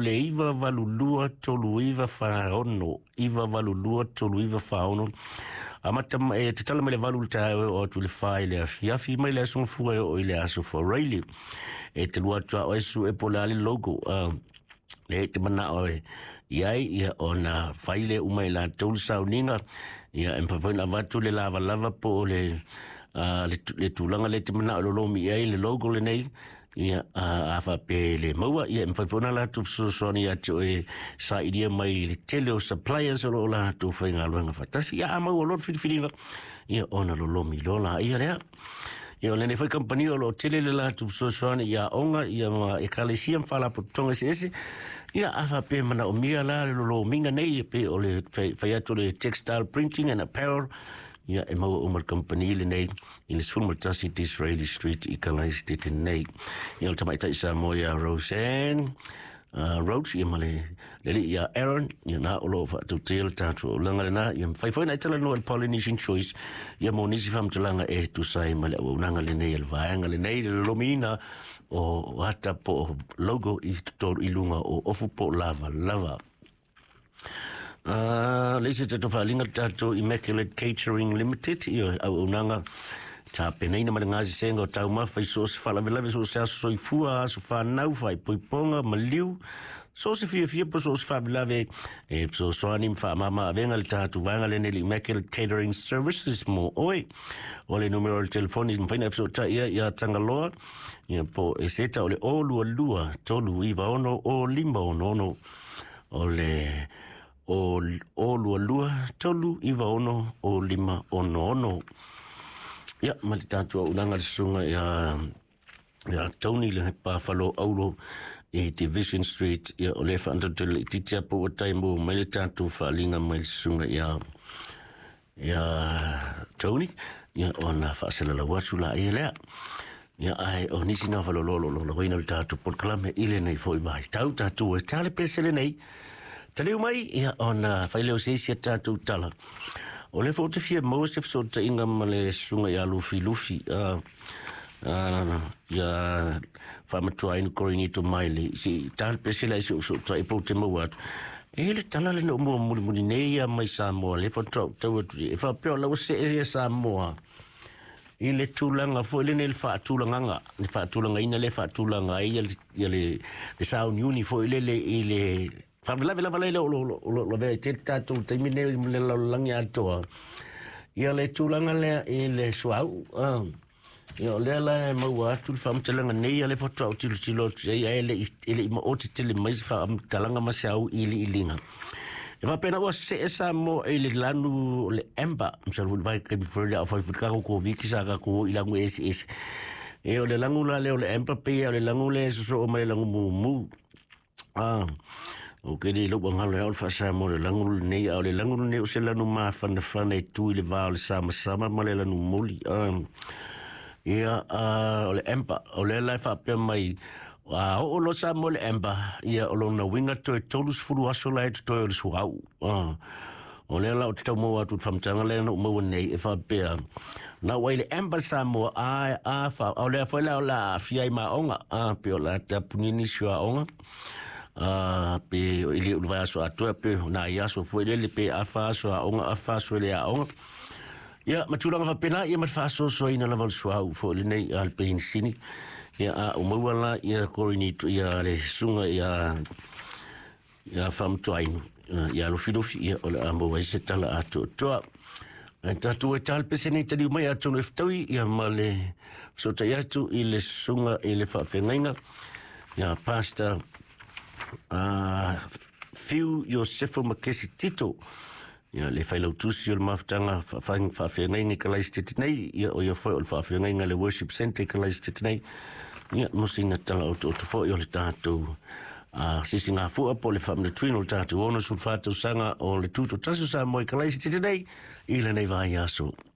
le iwa valulua tolu iwa whaono, iwa valulua tolu iwa whaono. Amata te tala mai le valu te o tu le whae le afiafi mai le asunga fua o i le asu for Rayleigh. Te lua tua o esu e pola le logo. Le te mana o iai ia o na whaile umai la tolu sauninga. Ia empawhaina watu le lava po le tūlanga le te mana o lolomi iai le logo le nei. Ia afa pe le maua ia mwhaifona la tu fsosoni atu e sa iria mai le tele o suppliers o la tu whainga luenga fatasi ia amau o lor whiriwhiringa ia ona lolomi lola ia rea ia lene whai company o lo tele le la tu fsosoni ia onga ia e kalesia mwhala po tonga se ia afa pe mana o mia la le lolo minga nei pe o le whai atu le textile printing and apparel ia e maua umar company le nei i le sfulmatasi Disraeli Street i Kalaistete nei ia le tamaita isa mo ia Roseanne Rhodes ia male le ia Aaron ia na o lo fa tu tel tatu o langa na ia whaifoina i tala no el Polynesian Choice ia mo nisi fam tulanga e tu sai male o nanga le nei el vaanga le nei le lomina o hata po logo i tutor ilunga o ofu po lava Lese te tofalinga tato Immaculate Catering Limited ia au unanga ta peneina marangazi senga o tau mawhai so se whalawelawe so se aso soifua aso whanau whai poiponga maliu so se fia po so se whalawelawe e so soani mwhamama avenga le tatu vanga le neli Immaculate Catering Services mo oe o le numero le telefonis mwhaina so ta ia Tangaloa ia po e seta o le o lua tolu iwa ono o limba ono o le o lua tolu iwa ono o lima ono ia mali tatu o unanga le sunga ia Tony le Buffalo aulo i Division Street ia o le whaantatele i titia po o taimo mai le tatu whaalinga mai le sunga ia Tony ia o na whaaselala watu la ia lea ia ai o nisi na whalololo la waina le tatu por kalame ile nei foi mai tau tatu e tale pesele nei Taleu mai ia ona whaileo seisia tātou tala. O le fo te fia maus te fsota inga ma le sunga ia lufi. Ia whamatua inu korinito maile. Si tāle pesela isi usota e po te mau atu. E le tala le no mua muni nei ia mai Samoa. Le fo tau atu. E wha peo lau se e Samoa. I le tūlanga fo le ne le wha tūlanga. Le wha tūlanga ina le wha tūlanga ia le sauniuni fo i le Whavelave le o vea te tātou te mine le laulangi atoa. Ia le tūlanga lea i le suau. Ia lea la e maua atu le whamtalanga nei a le whatua o tilo ia ele i ma o te tele mais whamtalanga masiau i li ilinga. E whapena ua se esa mo e le lanu le Amber. Msa lulu vai kai bifurele a whaifurikako ko viki sa kako i langu esi. E o le langu la leo le Amber pe o le langu le so o mai langu mu. O ke le lopa ngalo e alfa sa mo le langulu nei au le langulu nei o se lanu maa whana e tui le vao le sama ma le lanu moli ia o le Amber o le lai whapea mai o lo sa mo le Amber ia o lo na winga toi tolus furu aso lai toi o le suau o le la o te tau mo atu whamtanga le na umaua nei e whapea na wai le Amber sa mo o le a whaila o la fiai ma onga pe o la tapunini sua onga pe ili vai aso atoa pe na ia so foi le pe afa so onga afa so le onga ia matulanga fa pena ia matfa so ina la valsua fo le nei al pe insini ia o mawala ia korinito ia le sunga ia fam toin ia lo filofi ia o le ambo vai setala ato toa tatu e tal peseni tadi mai atu no ftoi ia male so tayatu ile sunga ile fa fenga ia pasta Fiu Iosefo Makesi Tito ia le whailau tusi o le maftanga whawhenga Kalaistete nei ia o ia whai o le whawhenga le Worship Centre Kalaistete nei ia mosinga tala o te whai o le tātou sisi ngā fua po le whamnatuino le tātou ono sul whātou sanga o le tūto tasu sa moi Kalaistete nei i le nei vai aso